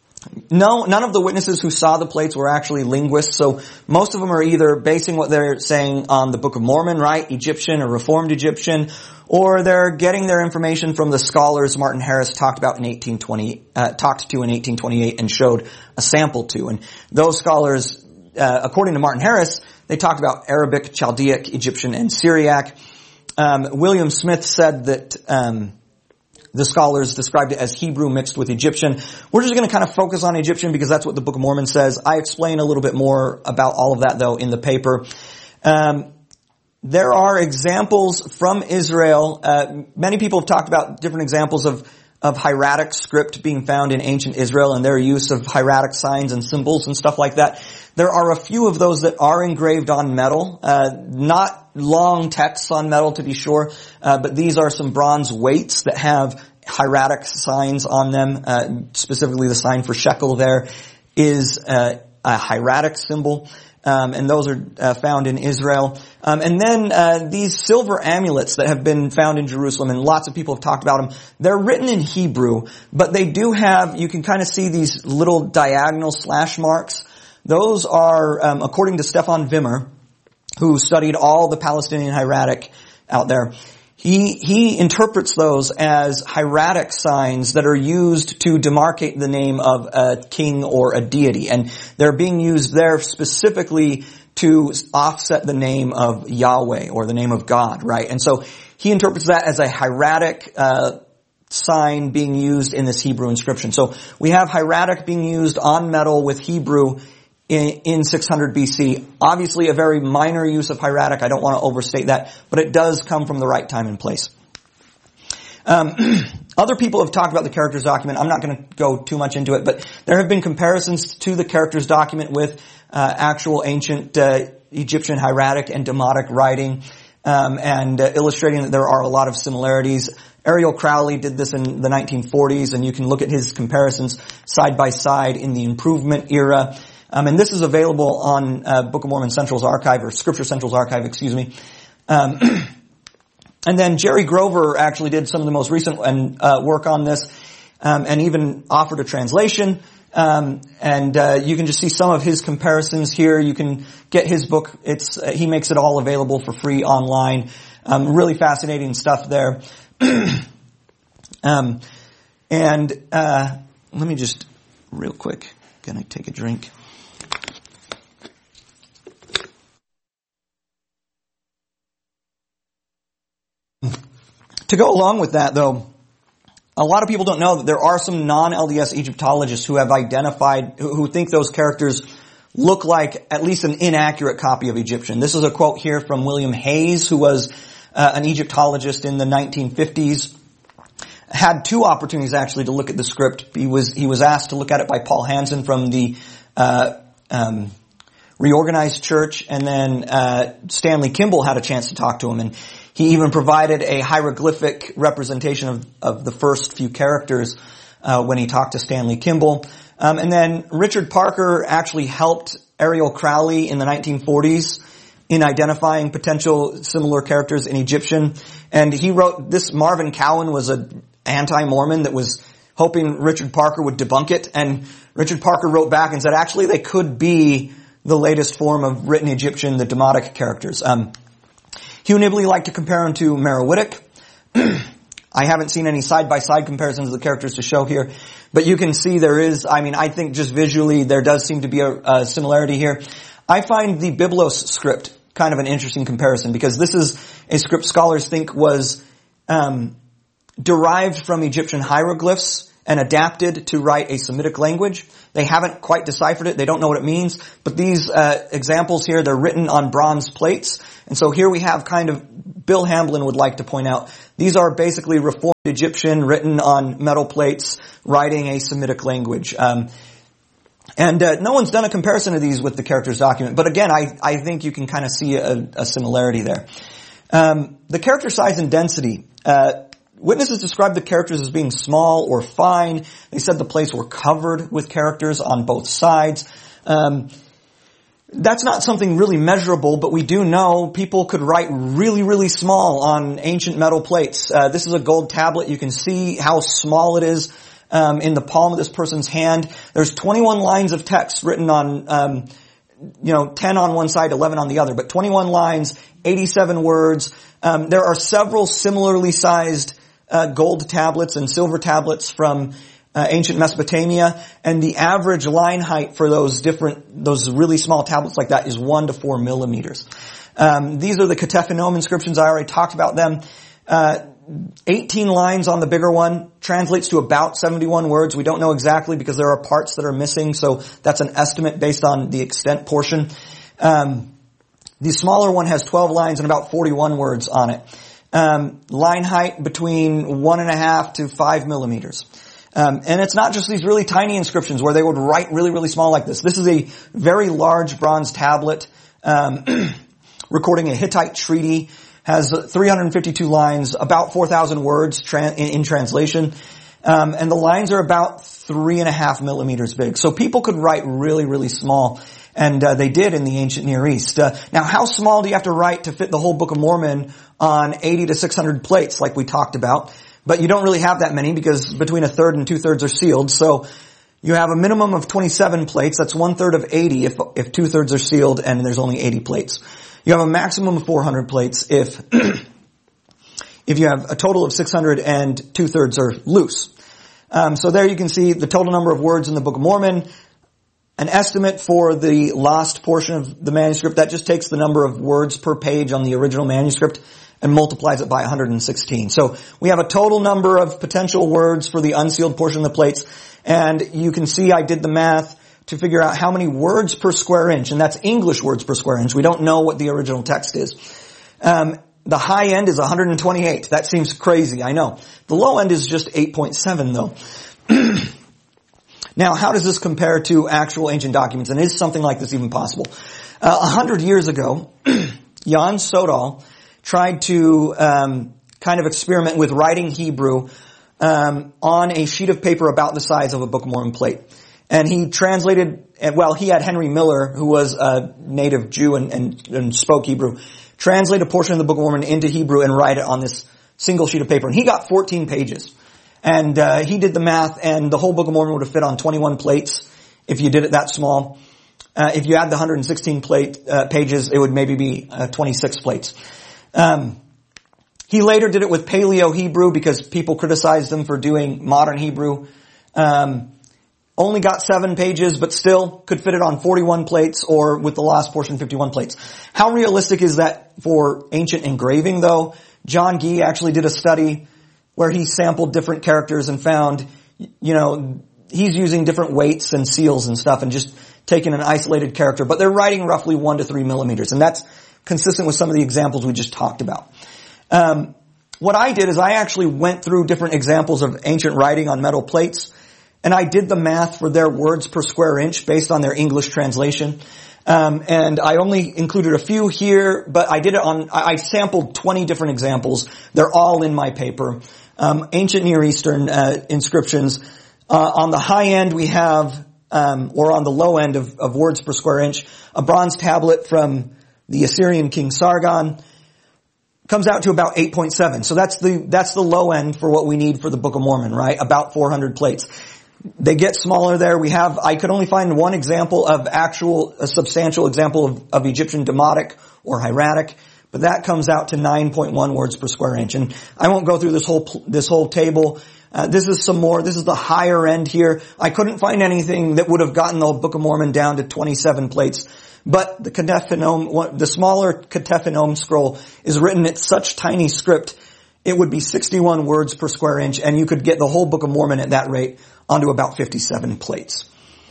no, none of the witnesses who saw the plates were actually linguists, so most of them are either basing what they're saying on the Book of Mormon, right, Egyptian or Reformed Egyptian, or they're getting their information from the scholars Martin Harris talked about in eighteen twenty, uh, talked to in eighteen twenty-eight and showed a sample to. And those scholars, uh, according to Martin Harris, they talked about Arabic, Chaldaic, Egyptian, and Syriac. Um, William Smith said that um, the scholars described it as Hebrew mixed with Egyptian. We're just going to kind of focus on Egyptian because that's what the Book of Mormon says. I explain a little bit more about all of that, though, in the paper. Um, there are examples from Israel. Uh, many people have talked about different examples of of hieratic script being found in ancient Israel and their use of hieratic signs and symbols and stuff like that. There are a few of those that are engraved on metal, uh, not long texts on metal to be sure, uh, but these are some bronze weights that have hieratic signs on them. Uh, specifically the sign for shekel there is uh, a hieratic symbol. Um, and those are uh, found in Israel. Um, and then uh, these silver amulets that have been found in Jerusalem, and lots of people have talked about them, they're written in Hebrew, but they do have, you can kind of see these little diagonal slash marks. Those are, um, according to Stefan Wimmer, who studied all the Palestinian hieratic out there, He, he interprets those as hieratic signs that are used to demarcate the name of a king or a deity. And they're being used there specifically to offset the name of Yahweh or the name of God, right? And so he interprets that as a hieratic, uh, sign being used in this Hebrew inscription. So we have hieratic being used on metal with Hebrew In, in six hundred B C. Obviously a very minor use of hieratic. I don't want to overstate that, but it does come from the right time and place. Um, other people have talked about the characters document. I'm not going to go too much into it, but there have been comparisons to the characters document with uh, actual ancient uh, Egyptian hieratic and demotic writing, um, and uh, illustrating that there are a lot of similarities. Ariel Crowley did this in the nineteen forties, and you can look at his comparisons side by side in the Improvement era. Um, and this is available on uh, Book of Mormon Central's archive, or Scripture Central's archive, excuse me. Um, and then Jerry Grover actually did some of the most recent uh, work on this, um, and even offered a translation. Um, and uh, you can just see some of his comparisons here. You can get his book. It's uh, he makes it all available for free online. Um, really fascinating stuff there. um, and uh, let me just real quick. Can I take a drink? To go along with that, though, a lot of people don't know that there are some non-L D S Egyptologists who have identified, who, who think those characters look like at least an inaccurate copy of Egyptian. This is a quote here from William Hayes, who was uh, an Egyptologist in the nineteen fifties. Had two opportunities actually to look at the script. He was he was asked to look at it by Paul Hansen from the uh, um, Reorganized Church, and then uh, Stanley Kimball had a chance to talk to him, and he even provided a hieroglyphic representation of, of the first few characters uh, when he talked to Stanley Kimball. Um, and then Richard Parker actually helped Ariel Crowley in the nineteen forties in identifying potential similar characters in Egyptian. And he wrote this. Marvin Cowan was an anti-Mormon that was hoping Richard Parker would debunk it. And Richard Parker wrote back and said, actually, they could be the latest form of written Egyptian, the Demotic characters. Um, Hugh Nibley liked to compare him to Merowitic. I haven't seen any side-by-side comparisons of the characters to show here, but you can see there is, I mean, I think just visually there does seem to be a, a similarity here. I find the Biblos script kind of an interesting comparison because this is a script scholars think was um, derived from Egyptian hieroglyphs and adapted to write a Semitic language. They haven't quite deciphered it. They don't know what it means. But these uh, examples here, they're written on bronze plates. And so here we have kind of, Bill Hamblin would like to point out, these are basically Reformed Egyptian written on metal plates, writing a Semitic language. Um, and uh, no one's done a comparison of these with the characters document. But again, I, I think you can kind of see a, a similarity there. Um, the character size and density. Uh, Witnesses described the characters as being small or fine. They said the plates were covered with characters on both sides. Um, that's not something really measurable, but we do know people could write really, really small on ancient metal plates. Uh, this is a gold tablet. You can see how small it is um, in the palm of this person's hand. There's twenty-one lines of text written on, um, you know, ten on one side, eleven on the other, but twenty-one lines, eighty-seven words. Um, there are several similarly sized Uh, gold tablets and silver tablets from uh, ancient Mesopotamia, and the average line height for those different, those really small tablets like that is one to four millimeters. Um, these are the Ketephenome inscriptions. I already talked about them. Uh, eighteen lines on the bigger one translates to about seventy-one words. We don't know exactly because there are parts that are missing, so that's an estimate based on the extent portion. Um, the smaller one has twelve lines and about forty-one words on it. Um, line height between one and a half to five millimeters. Um, and it's not just these really tiny inscriptions where they would write really, really small like this. This is a very large bronze tablet, um, recording a Hittite treaty, has three hundred fifty-two lines, about four thousand words tra- in, in translation. Um, and the lines are about three and a half millimeters big. So people could write really, really small. And uh, they did in the ancient Near East. Uh, now, how small do you have to write to fit the whole Book of Mormon on eighty to six hundred plates, like we talked about? But you don't really have that many because between a third and two thirds are sealed. So you have a minimum of twenty-seven plates. That's one third of eighty if if two thirds are sealed and there's only eighty plates. You have a maximum of four hundred plates if if you have a total of six hundred and two thirds are loose. Um, so there you can see the total number of words in the Book of Mormon. An estimate for the lost portion of the manuscript, that just takes the number of words per page on the original manuscript and multiplies it by one hundred sixteen. So we have a total number of potential words for the unsealed portion of the plates. And you can see I did the math to figure out how many words per square inch, and that's English words per square inch. We don't know what the original text is. Um, the high end is one hundred twenty-eight. That seems crazy, I know. The low end is just eight point seven though. Now, how does this compare to actual ancient documents? And is something like this even possible? A uh, hundred years ago, Jan Sodal tried to um, kind of experiment with writing Hebrew um, on a sheet of paper about the size of a Book of Mormon plate. And he translated, well, he had Henry Miller, who was a native Jew and, and, and spoke Hebrew, translate a portion of the Book of Mormon into Hebrew and write it on this single sheet of paper. And he got fourteen pages. And uh, he did the math, and the whole Book of Mormon would have fit on twenty-one plates if you did it that small. Uh, if you add the one hundred sixteen plate uh, pages, it would maybe be uh, twenty-six plates. Um, he later did it with Paleo Hebrew because people criticized him for doing modern Hebrew. Um, only got seven pages, but still could fit it on forty-one plates, or with the lost portion, fifty-one plates. How realistic is that for ancient engraving, though? John Gee actually did a study where he sampled different characters and found, you know, he's using different weights and seals and stuff and just taking an isolated character, but they're writing roughly one to three millimeters, and that's consistent with some of the examples we just talked about. Um, what I did is I actually went through different examples of ancient writing on metal plates, and I did the math for their words per square inch based on their English translation. Um, and I only included a few here, but I did it on, I sampled twenty different examples. They're all in my paper. Um, ancient Near Eastern uh, inscriptions. Uh, on the high end we have, um, or on the low end of, of words per square inch, a bronze tablet from the Assyrian king Sargon. Comes out to about eight point seven. So that's the, that's the low end for what we need for the Book of Mormon, right? About four hundred plates. They get smaller there. We have, I could only find one example of actual, a substantial example of, of Egyptian Demotic or hieratic, but that comes out to nine point one words per square inch. And I won't go through this whole, this whole table. Uh, this is some more. This is the higher end here. I couldn't find anything that would have gotten the Book of Mormon down to twenty-seven plates. But the Ketephenome, the smaller Ketephenome scroll is written at such tiny script, it would be sixty-one words per square inch, and you could get the whole Book of Mormon at that rate onto about fifty-seven plates.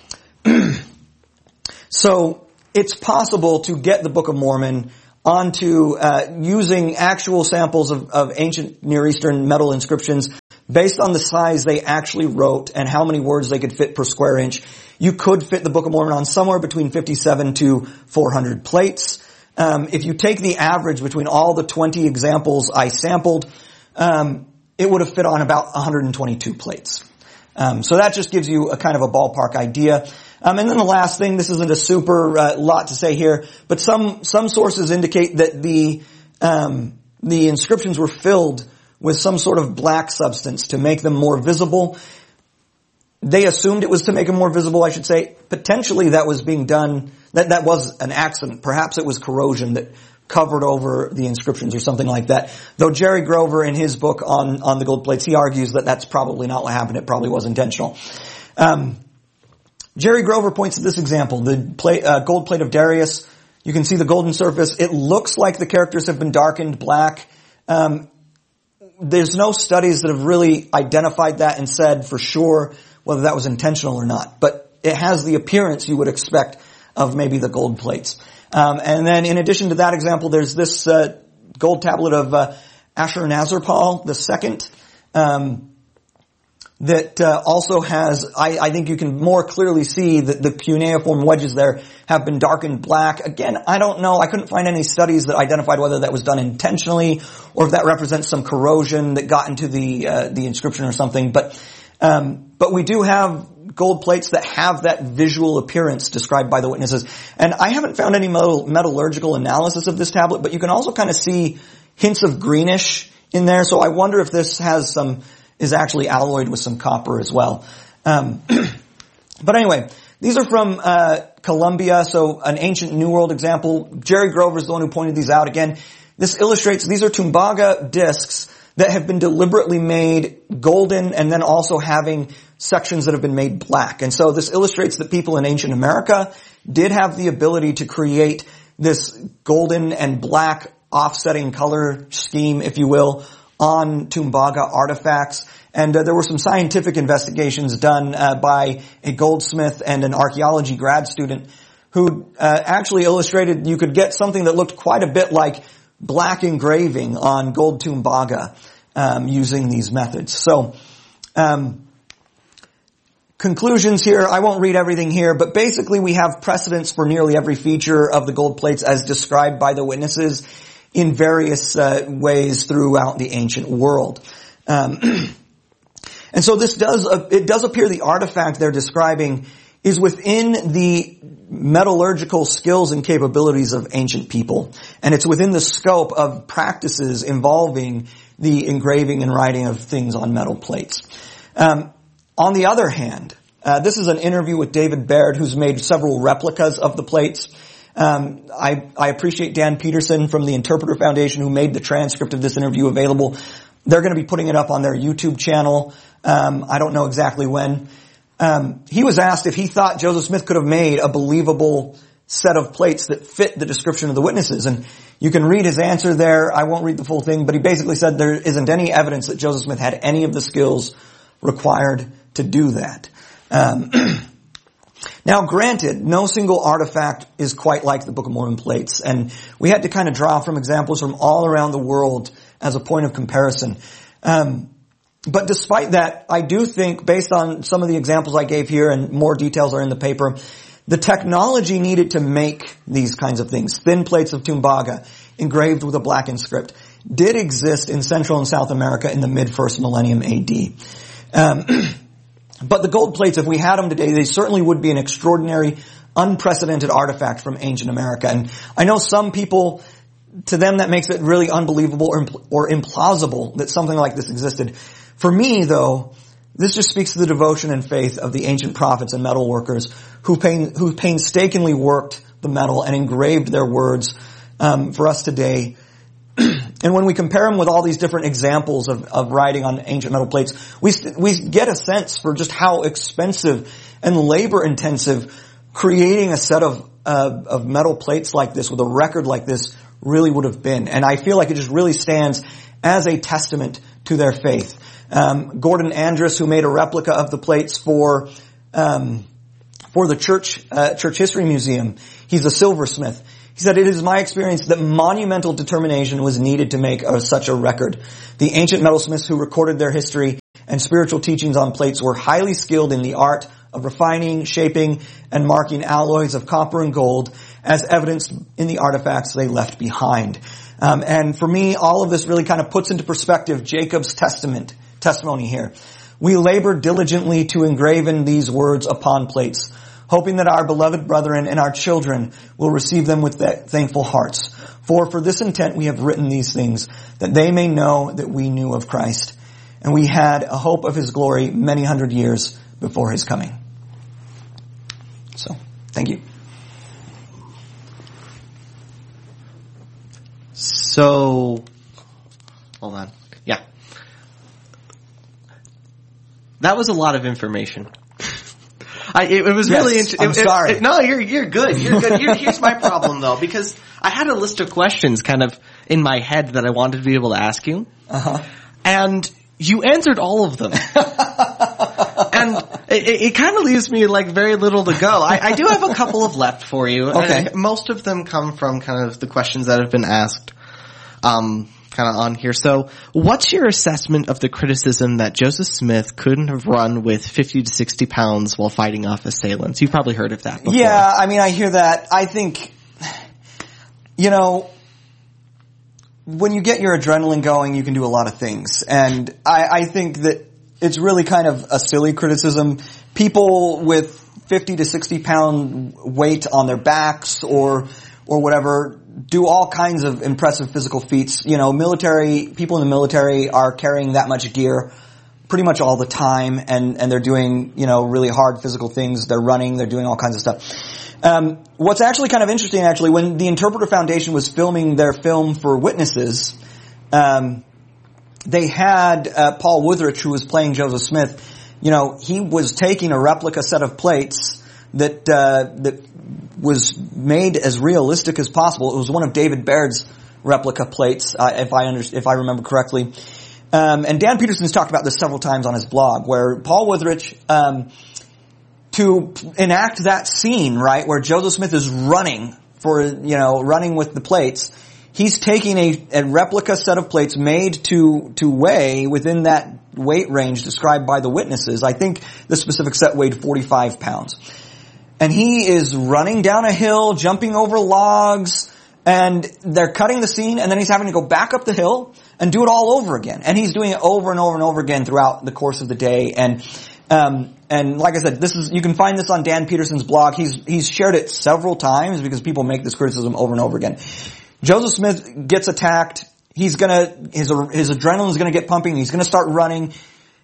So it's possible to get the Book of Mormon onto uh, using actual samples of, of ancient Near Eastern metal inscriptions based on the size they actually wrote and how many words they could fit per square inch. You could fit the Book of Mormon on somewhere between fifty-seven to four hundred plates. Um, if you take the average between all the twenty examples I sampled, um, it would have fit on about one hundred twenty-two plates. Um, so that just gives you a kind of a ballpark idea. Um, and then the last thing, this isn't a super uh, lot to say here, but some some sources indicate that the um, the inscriptions were filled with some sort of black substance to make them more visible. They assumed it was to make them more visible, I should say. Potentially that was being done, that, that was an accident. Perhaps it was corrosion that covered over the inscriptions or something like that. Though Jerry Grover in his book on, on the gold plates, he argues that that's probably not what happened. It probably was intentional. Um, Jerry Grover points to this example, the plate, uh, gold plate of Darius. You can see the golden surface. It looks like the characters have been darkened black. Um, there's no studies that have really identified that and said for sure whether that was intentional or not. But it has the appearance you would expect of maybe the gold plates. Um, and then in addition to that example, there's this uh, gold tablet of uh, Ashurnazirpal the second, um, that uh, also has, I, I think you can more clearly see that the cuneiform wedges there have been darkened black. Again, I don't know. I couldn't find any studies that identified whether that was done intentionally or if that represents some corrosion that got into the uh, the inscription or something. But um, but we do have gold plates that have that visual appearance described by the witnesses. And I haven't found any metal, metallurgical analysis of this tablet, but you can also kind of see hints of greenish in there. So I wonder if this has some, is actually alloyed with some copper as well. Um, but anyway, these are from uh, Columbia, so an ancient New World example. Jerry Grover is the one who pointed these out. Again, this illustrates, these are Tumbaga discs that have been deliberately made golden and then also having sections that have been made black. And so this illustrates that people in ancient America did have the ability to create this golden and black offsetting color scheme, if you will, on Tumbaga artifacts. And uh, there were some scientific investigations done uh, by a goldsmith and an archaeology grad student who uh, actually illustrated you could get something that looked quite a bit like black engraving on gold Tumbaga um, using these methods. So, um, conclusions here. I won't read everything here, but basically we have precedents for nearly every feature of the gold plates as described by the witnesses in various uh, ways throughout the ancient world. Um, and so this does, uh, it does appear the artifact they're describing is within the metallurgical skills and capabilities of ancient people. And it's within the scope of practices involving the engraving and writing of things on metal plates. Um, on the other hand, uh, this is an interview with David Baird, who's made several replicas of the plates. Um, I, I appreciate Dan Peterson from the Interpreter Foundation who made the transcript of this interview available. They're going to be putting it up on their YouTube channel. Um, I don't know exactly when. Um, he was asked if he thought Joseph Smith could have made a believable set of plates that fit the description of the witnesses. And you can read his answer there. I won't read the full thing, but he basically said there isn't any evidence that Joseph Smith had any of the skills required to do that. Um, now, granted, no single artifact is quite like the Book of Mormon plates, and we had to kind of draw from examples from all around the world as a point of comparison. Um, But despite that, I do think, based on some of the examples I gave here, and more details are in the paper, the technology needed to make these kinds of things, thin plates of Tumbaga, engraved with a blackened script, did exist in Central and South America in the mid-first millennium A D. Um, but the gold plates, if we had them today, they certainly would be an extraordinary, unprecedented artifact from ancient America. And I know some people, to them that makes it really unbelievable or, impl- or implausible that something like this existed. For me, though, this just speaks to the devotion and faith of the ancient prophets and metal workers who, pain, who painstakingly worked the metal and engraved their words um, for us today And when we compare them with all these different examples of, of writing on ancient metal plates, we we get a sense for just how expensive and labor intensive creating a set of uh, of metal plates like this with a record like this really would have been. And I feel like it just really stands as a testament to their faith. Um, Gordon Andrus, who made a replica of the plates for um, for the church uh, church history museum, he's a silversmith. He said, "It is my experience that monumental determination was needed to make a, such a record. The ancient metalsmiths who recorded their history and spiritual teachings on plates were highly skilled in the art of refining, shaping, and marking alloys of copper and gold, as evidenced in the artifacts they left behind." Um, and for me, all of this really kind of puts into perspective Jacob's testament testimony here. "We labored diligently to engraven these words upon plates, hoping that our beloved brethren and our children will receive them with thankful hearts. For for this intent we have written these things, that they may know that we knew of Christ, and we had a hope of his glory many hundred years before his coming." So, thank you. So, hold on. Yeah. That was a lot of information. I, it, it was yes, really interesting. I'm sorry. It, it, no, you're you're good. You're good. Here, here's my problem though, because I had a list of questions kind of in my head that I wanted to be able to ask you, uh-huh. and you answered all of them. And it, it, it kind of leaves me like very little to go. I, I do have a couple of left for you. Okay. And most of them come from kind of the questions that have been asked. Um, kind of on here. So what's your assessment of the criticism that Joseph Smith couldn't have run with fifty to sixty pounds while fighting off assailants? You've probably heard of that before. Yeah, I mean, I hear that. I think, you know, when you get your adrenaline going, you can do a lot of things. And I, I think that it's really kind of a silly criticism. People with fifty to sixty pound weight on their backs or, or whatever, do all kinds of impressive physical feats. You know, military, people in the military are carrying that much gear pretty much all the time, and, and they're doing, you know, really hard physical things. They're running, they're doing all kinds of stuff. Um, what's actually kind of interesting, actually, when the Interpreter Foundation was filming their film for Witnesses, um, they had uh, Paul Wuthridge, who was playing Joseph Smith, you know, he was taking a replica set of plates that, uh, that was made as realistic as possible. It was one of David Baird's replica plates, uh, if I under, if I remember correctly. Um, and Dan Peterson's talked about this several times on his blog, where Paul Wuthridge, um, to enact that scene, right, where Joseph Smith is running for, you know, running with the plates, he's taking a, a replica set of plates made to, to weigh within that weight range described by the witnesses. I think the specific set weighed forty-five pounds. And he is running down a hill, jumping over logs, and they're cutting the scene, and then he's having to go back up the hill and do it all over again. And he's doing it over and over and over again throughout the course of the day. And, um, and like I said, this is, you can find this on Dan Peterson's blog. He's, he's shared it several times because people make this criticism over and over again. Joseph Smith gets attacked. He's gonna, his, his adrenaline is gonna get pumping. He's gonna start running.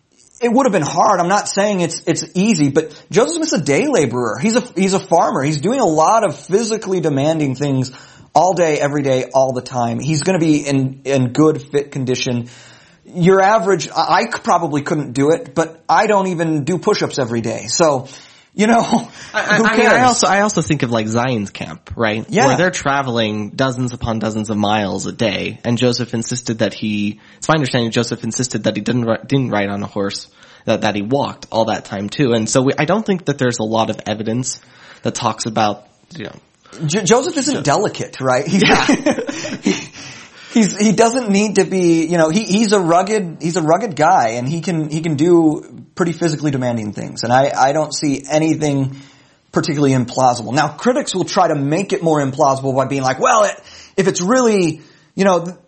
It would have been hard. I'm not saying it's, it's easy, but Joseph Smith's a day laborer. He's a, he's a farmer. He's doing a lot of physically demanding things all day, every day, all the time. He's going to be in, in good, fit condition. Your average, I probably couldn't do it, but I don't even do push-ups every day. So, you know, I, who I, cares? I also, I also think of like Zion's camp, right? Yeah. Where they're traveling dozens upon dozens of miles a day, and Joseph insisted that he, it's my understanding Joseph insisted that he didn't, didn't ride on a horse, that, that he walked all that time too. And so we, I don't think that there's a lot of evidence that talks about, you know, J- Joseph isn't jo- delicate, right? He's, yeah. he, he's, he doesn't need to be, you know, he, he's a rugged, he's a rugged guy, and he can, he can do pretty physically demanding things. And I, I don't see anything particularly implausible. Now, critics will try to make it more implausible by being like, well, it, if it's really, you know, th-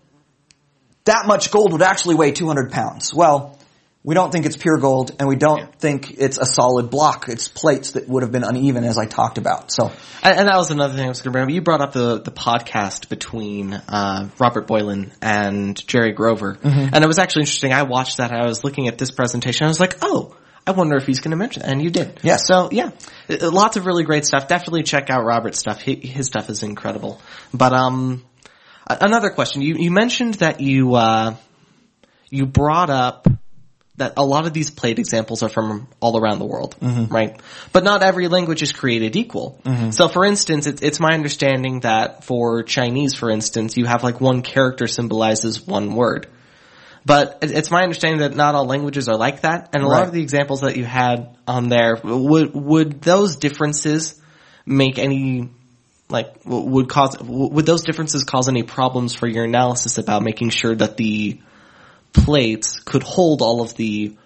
that much gold would actually weigh two hundred pounds. Well, we don't think it's pure gold, and we don't yeah. think it's a solid block. It's plates that would have been uneven, as I talked about. So, and, and that was another thing I was going to bring up. You brought up the the podcast between uh Robert Boylan and Jerry Grover, mm-hmm. and it was actually interesting. I watched that. I was looking at this presentation. I was like, oh, I wonder if he's going to mention that, and you did. Yes. So yeah, lots of really great stuff. Definitely check out Robert's stuff. He, his stuff is incredible. But um. Another question. You, you mentioned that you, uh, you brought up that a lot of these plate examples are from all around the world, mm-hmm. right? But not every language is created equal. Mm-hmm. So for instance, it's, it's my understanding that for Chinese, for instance, you have like one character symbolizes one word. But it's my understanding that not all languages are like that. And a right. lot of the examples that you had on there, would, would those differences make any, like, would cause, would those differences cause any problems for your analysis about making sure that the plates could hold all of the